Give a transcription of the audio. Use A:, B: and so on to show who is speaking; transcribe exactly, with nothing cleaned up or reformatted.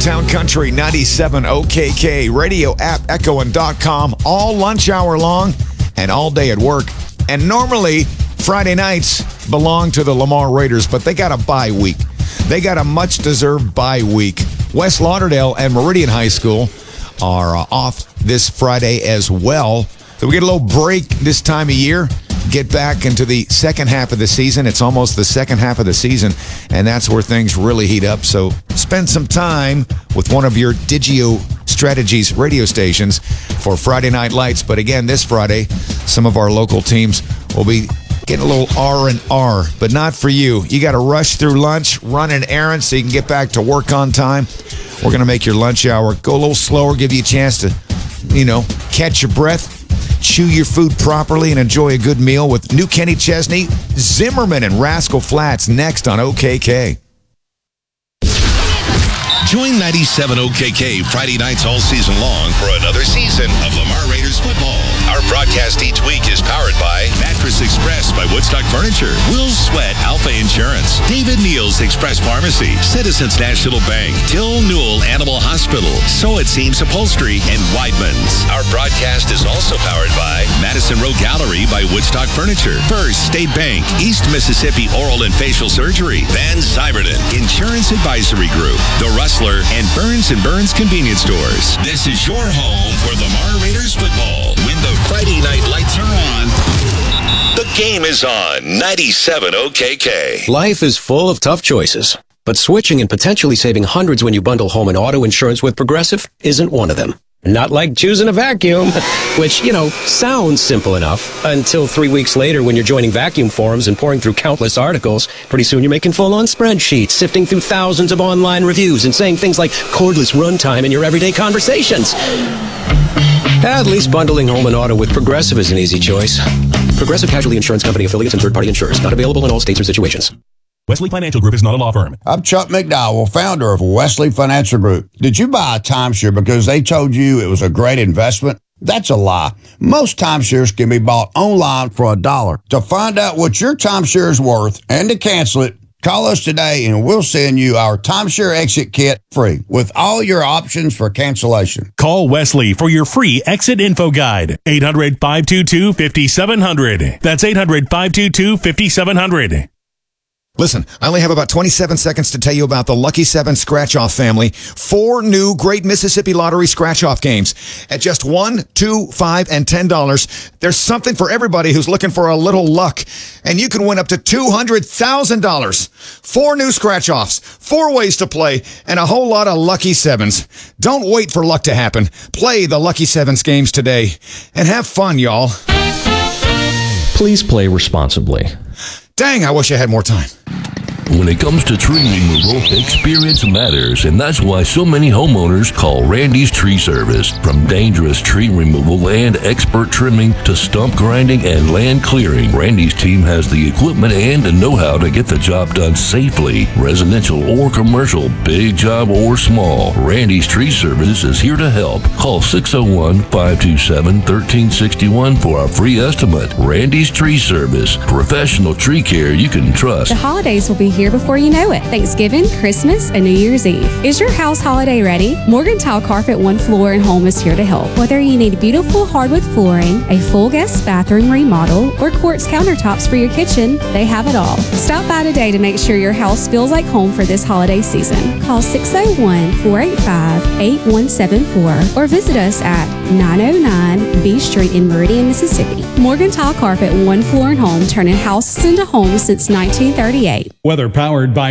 A: Town Country ninety-seven O K K, radio app, echo and dot com, all lunch hour long and all day at work. And normally, Friday nights belong to the Lamar Raiders, but they got a bye week. They got a much-deserved bye week. West Lauderdale and Meridian High School are uh, off this Friday as well. So we get a little break this time of year, get back into the second half of the season. It's almost the second half of the season, and that's where things really heat up. So spend some time with one of your Digio Strategies radio stations for Friday Night Lights. But again, this Friday, some of our local teams will be getting a little R and R, but not for you. You got to rush through lunch, run an errand so you can get back to work on time. We're going to make your lunch hour go a little slower, give you a chance to, you know, catch your breath, chew your food properly, and enjoy a good meal with New Kenny Chesney, Zimmerman, and Rascal Flatts next on O K K.
B: Join ninety-seven O K K Friday nights all season long for another season of Lamar Raiders football. Our broadcast each week is powered by Mattress Express by Woodstock Furniture, Will's Sweat Alpha Insurance, David Neal's Express Pharmacy, Citizens National Bank, Till Newell Animal Hospital, So It Seems Upholstery, and Weidman's. Our broadcast is also powered by Madison Row Gallery by Woodstock Furniture, First State Bank, East Mississippi Oral and Facial Surgery, Van Syverton, Insurance Advisory Group, The Rustler, and Burns and Burns Convenience Stores. This is your home for Lamar Raiders football. When the Friday night lights are on, the game is on ninety-seven O K K.
C: Life is full of tough choices, but switching and potentially saving hundreds when you bundle home and auto insurance with Progressive isn't one of them. Not like choosing a vacuum, which, you know, sounds simple enough until three weeks later when you're joining vacuum forums and pouring through countless articles. Pretty soon you're making full-on spreadsheets, sifting through thousands of online reviews and saying things like cordless runtime in your everyday conversations. At least bundling home and auto with Progressive is an easy choice. Progressive Casualty Insurance Company affiliates and third-party insurers. Not available in all states or situations.
D: Wesley Financial Group is not a law firm.
E: I'm Chuck McDowell, founder of Wesley Financial Group. Did you buy a timeshare because they told you it was a great investment? That's a lie. Most timeshares can be bought online for a dollar. To find out what your timeshare is worth and to cancel it, call us today and we'll send you our timeshare exit kit free with all your options for cancellation.
D: Call Wesley for your free exit info guide. eight hundred, five two two, five seven zero zero. That's eight hundred, five two two, five seven zero zero.
A: Listen, I only have about twenty-seven seconds to tell you about the Lucky seven Scratch-Off family. Four new Great Mississippi Lottery Scratch-Off games at just one, two, five, and ten dollars. There's something for everybody who's looking for a little luck, and you can win up to two hundred thousand dollars. Four new Scratch-Offs, four ways to play, and a whole lot of Lucky Sevens. Don't wait for luck to happen. Play the Lucky Sevens games today, and have fun, y'all.
F: Please play responsibly.
A: Dang, I wish I had more time.
G: When it comes to tree removal, experience matters, and that's why so many homeowners call Randy's Tree Service. From dangerous tree removal and expert trimming to stump grinding and land clearing, Randy's team has the equipment and the know-how to get the job done safely, residential or commercial, big job or small. Randy's Tree Service is here to help. Call six oh one, five two seven, one three six one for a free estimate. Randy's Tree Service, professional tree care you can trust.
H: The holidays will be here before you know it. Thanksgiving, Christmas, and New Year's Eve. Is your house holiday ready? Morgantown Carpet One Floor and Home is here to help. Whether you need beautiful hardwood flooring, a full guest bathroom remodel, or quartz countertops for your kitchen, they have it all. Stop by today to make sure your house feels like home for this holiday season. Call six oh one, four eight five, eight one seven four or visit us at nine oh nine B Street in Meridian, Mississippi. Morgantown Carpet One Floor and Home, turning houses into homes since nineteen thirty-eight.
D: Weather powered by